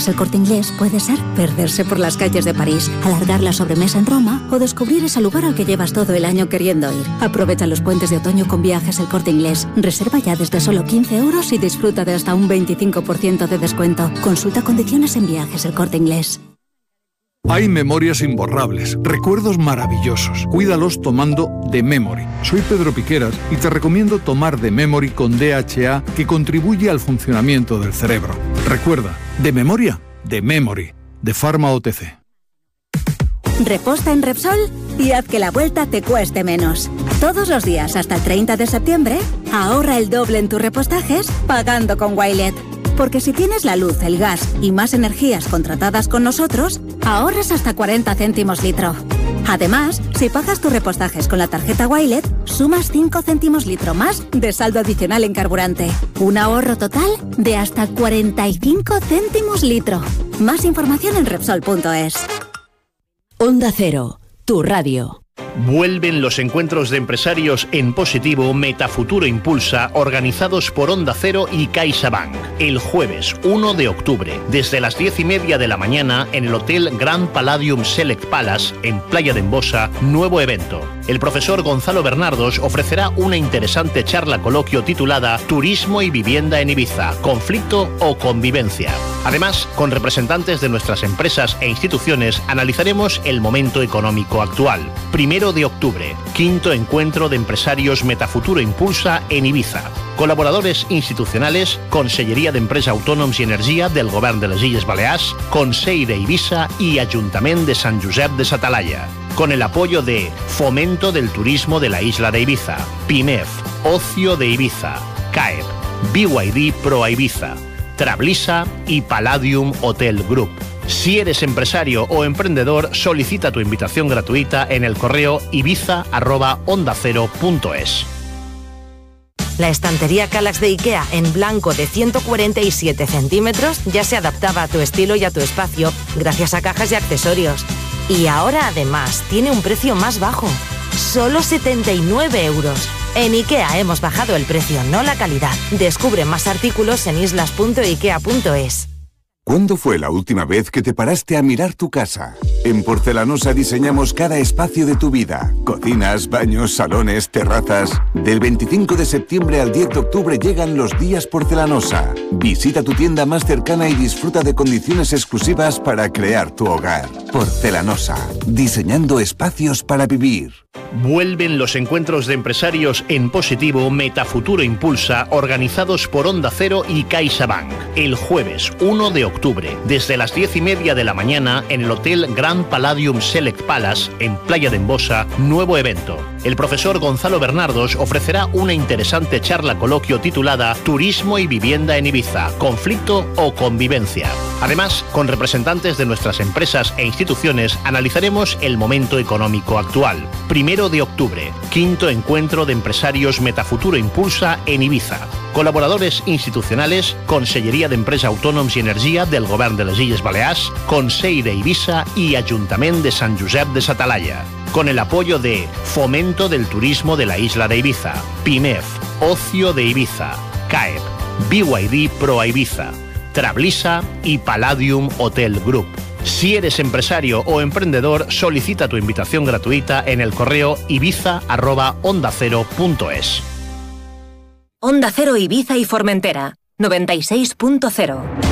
Viajes El Corte Inglés puede ser perderse por las calles de París, alargar la sobremesa en Roma o descubrir ese lugar al que llevas todo el año queriendo ir. Aprovecha los puentes de otoño con Viajes El Corte Inglés. Reserva ya desde solo 15 € y disfruta de hasta un 25% de descuento. Consulta condiciones en Viajes El Corte Inglés. Hay memorias imborrables, recuerdos maravillosos. Cuídalos tomando The Memory. Soy Pedro Piqueras y te recomiendo tomar The Memory con DHA, que contribuye al funcionamiento del cerebro. Recuerda, de memoria, The Memory, de Pharma OTC. Reposta en Repsol y haz que la vuelta te cueste menos. Todos los días hasta el 30 de septiembre, ahorra el doble en tus repostajes pagando con Wilet. Porque si tienes la luz, el gas y más energías contratadas con nosotros, ahorras hasta 40 céntimos litro. Además, si pagas tus repostajes con la tarjeta Wilet, sumas 5 céntimos litro más de saldo adicional en carburante. Un ahorro total de hasta 45 céntimos litro. Más información en Repsol.es. Onda Cero, tu radio. Vuelven los encuentros de empresarios en positivo Metafuturo Impulsa, organizados por Onda Cero y CaixaBank. El jueves 1 de octubre, desde las 10:30 de la mañana, en el Hotel Grand Palladium Select Palace, en Playa de Embosa, nuevo evento. El profesor Gonzalo Bernardos ofrecerá una interesante charla coloquio titulada Turismo y vivienda en Ibiza, conflicto o convivencia. Además, con representantes de nuestras empresas e instituciones, analizaremos el momento económico actual. 1 de octubre, quinto encuentro de empresarios Metafuturo Impulsa en Ibiza. Colaboradores institucionales, Conselleria d'Empresa Autònoms i Energia del Govern de les Illes Balears, Consell de Ibiza y Ayuntamiento de San Josep de sa Talaia. Con el apoyo de Fomento del Turismo de la Isla de Ibiza, PIMEF, Ocio de Ibiza, CAEP, BYD Pro Ibiza, Trablisa y Palladium Hotel Group. Si eres empresario o emprendedor, solicita tu invitación gratuita en el correo ibiza@ondacero.es. La estantería Kallax de IKEA en blanco de 147 centímetros ya se adaptaba a tu estilo y a tu espacio gracias a cajas y accesorios. Y ahora además tiene un precio más bajo, solo 79 €. En IKEA hemos bajado el precio, no la calidad. Descubre más artículos en islas.ikea.es. ¿Cuándo fue la última vez que te paraste a mirar tu casa? En Porcelanosa diseñamos cada espacio de tu vida. Cocinas, baños, salones, terrazas. Del 25 de septiembre al 10 de octubre llegan los días Porcelanosa. Visita tu tienda más cercana y disfruta de condiciones exclusivas para crear tu hogar. Porcelanosa, diseñando espacios para vivir. Vuelven los encuentros de empresarios en positivo Metafuturo Impulsa, organizados por Onda Cero y CaixaBank. El jueves 1 de octubre, desde las 10:30 de la mañana, en el Hotel Grand Palladium Select Palace, en Playa de Embosa, nuevo evento. El profesor Gonzalo Bernardos ofrecerá una interesante charla coloquio titulada Turismo y vivienda en Ibiza, conflicto o convivencia. Además, con representantes de nuestras empresas e instituciones, analizaremos el momento económico actual. 1 de octubre, quinto encuentro de empresarios Metafuturo Impulsa en Ibiza. Colaboradores institucionales, Conselleria d'Empresa Autònoms i Energia del Govern de les Illes Balears, Consell de Ibiza y Ayuntamiento de San Josep de sa Talaia. Con el apoyo de Fomento del Turismo de la Isla de Ibiza, PIMEF, Ocio de Ibiza, CAEP, BYD Pro Ibiza, Trablisa y Palladium Hotel Group. Si eres empresario o emprendedor, solicita tu invitación gratuita en el correo ibiza@ondacero.es. Onda Cero Ibiza y Formentera, 96.0.